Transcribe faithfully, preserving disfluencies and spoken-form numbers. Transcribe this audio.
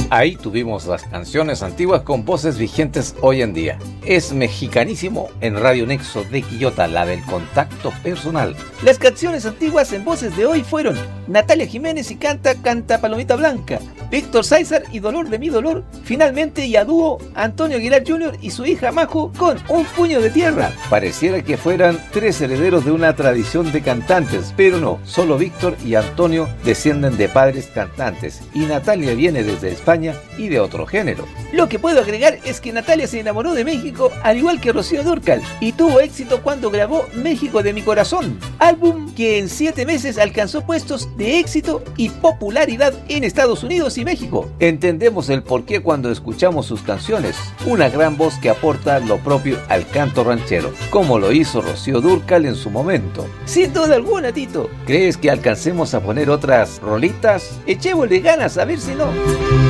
Ahí tuvimos las canciones antiguas con voces vigentes hoy en día. Es Mexicanísimo en Radio Nexo de Quillota, la del contacto personal. Las canciones antiguas en voces de hoy fueron Natalia Jiménez y Canta, Canta Palomita Blanca, Víctor Sáizar y Dolor de mi dolor. Finalmente, y a dúo, Antonio Aguilar junior y su hija Majo con Un puño de tierra. Pareciera que fueran tres herederos de una tradición de cantantes, pero no, solo Víctor y Antonio descienden de padres cantantes y Natalia viene desde España y de otro género. Lo que puedo agregar es que Natalia se enamoró de México al igual que Rocío Dúrcal y tuvo éxito cuando grabó México de mi corazón, álbum que en siete meses alcanzó puestos de éxito y popularidad en Estados Unidos y México. Entendemos el porqué cuando escuchamos sus canciones, una gran voz que aporta lo propio al canto ranchero, como lo hizo Rocío Dúrcal en su momento. Sin duda alguna, Tito. ¿Crees que alcancemos a poner otras rolitas? Echémosle ganas a ver si no.